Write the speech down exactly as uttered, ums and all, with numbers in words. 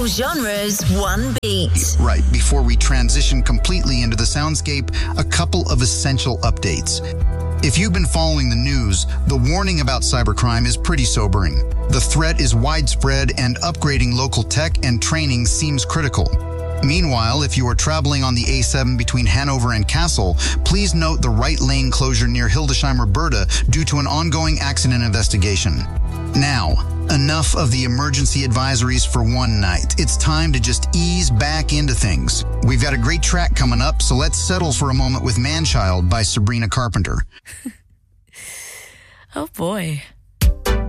All genres, one beat. Right, before we transition completely into the soundscape, a couple of essential updates. If you've been following the news, the warning about cybercrime is pretty sobering. The threat is widespread and upgrading local tech and training seems critical. Meanwhile, if you are traveling on the A seven between Hanover and Kassel, please note the right lane closure near Hildesheimer Börde due to an ongoing accident investigation. Now, enough of the emergency advisories for one night. It's time to just ease back into things. We've got a great track coming up, so let's settle for a moment with Manchild by Sabrina Carpenter. Oh boy.